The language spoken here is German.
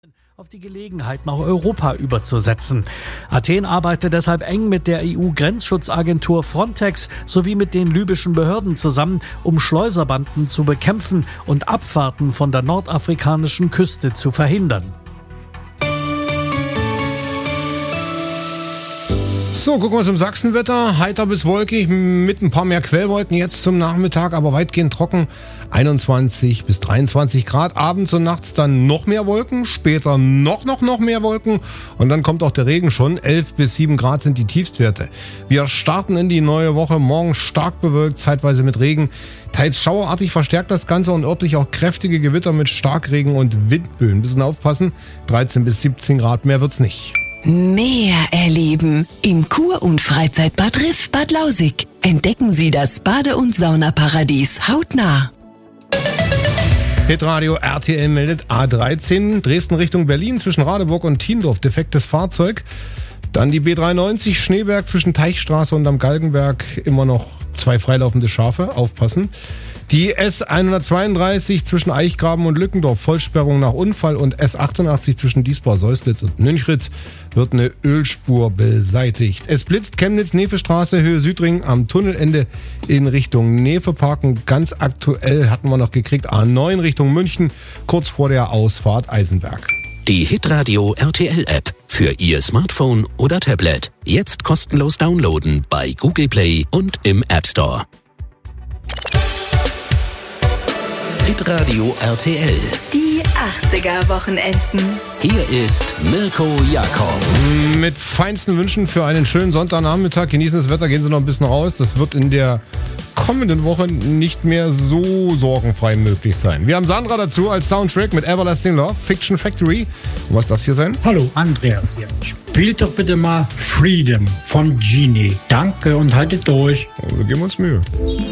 auf die Gelegenheit, nach Europa überzusetzen. Athen arbeitet deshalb eng mit der EU-Grenzschutzagentur Frontex sowie mit den libyschen Behörden zusammen, um Schleuserbanden zu bekämpfen und Abfahrten von der nordafrikanischen Küste zu verhindern. So, gucken wir uns im Sachsenwetter. Heiter bis wolkig mit ein paar mehr Quellwolken jetzt zum Nachmittag, aber weitgehend trocken. 21 bis 23 Grad. Abends und nachts dann noch mehr Wolken, später noch mehr Wolken und dann kommt auch der Regen schon. 11 bis 7 Grad sind die Tiefstwerte. Wir starten in die neue Woche. Morgen stark bewölkt, zeitweise mit Regen. Teils schauerartig verstärkt das Ganze und örtlich auch kräftige Gewitter mit Starkregen und Windböen. Ein bisschen aufpassen. 13 bis 17 Grad, mehr wird's nicht. Mehr erleben im Kur- und Freizeitbad Riff Bad Lausick. Entdecken Sie das Bade- und Saunaparadies hautnah. Hitradio RTL meldet A13, Dresden Richtung Berlin zwischen Radeburg und Thiendorf, defektes Fahrzeug. Dann die B93 Schneeberg zwischen Teichstraße und am Galgenberg, immer noch 2 freilaufende Schafe, aufpassen. Die S132 zwischen Eichgraben und Lückendorf, Vollsperrung nach Unfall, und S88 zwischen Diesbach-Seuslitz und Nünchritz wird eine Ölspur beseitigt. Es blitzt Chemnitz-Nefe-Straße, Höhe Südring am Tunnelende in Richtung Nefe parken. Ganz aktuell hatten wir noch gekriegt A9 Richtung München, kurz vor der Ausfahrt Eisenberg. Die Hitradio RTL App für Ihr Smartphone oder Tablet. Jetzt kostenlos downloaden bei Google Play und im App Store. Hitradio RTL. Die 80er-Wochenenden. Hier ist Mirko Jakob. Mit feinsten Wünschen für einen schönen Sonntagnachmittag. Genießen das Wetter, gehen Sie noch ein bisschen raus. Das wird in der kommenden Woche nicht mehr so sorgenfrei möglich sein. Wir haben Sandra dazu als Soundtrack mit Everlasting Love, Fiction Factory. Und was darf hier sein? Hallo, Andreas hier. Spielt doch bitte mal Freedom von Genie. Danke und haltet durch. Wir geben uns Mühe.